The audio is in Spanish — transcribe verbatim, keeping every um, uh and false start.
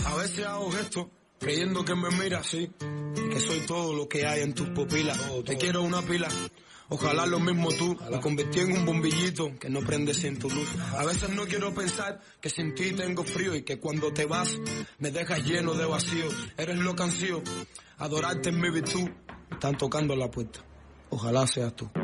A veces hago gestos creyendo que me miras así, que soy todo lo que hay en tus pupilas. Todo, todo. Te quiero una pila. Ojalá lo mismo tú, me convertí en un bombillito que no prende sin tu luz. A veces no quiero pensar que sin ti tengo frío y que cuando te vas me dejas lleno de vacío. Eres lo que ansío, adorarte es mi virtud. Me están tocando la puerta, ojalá seas tú.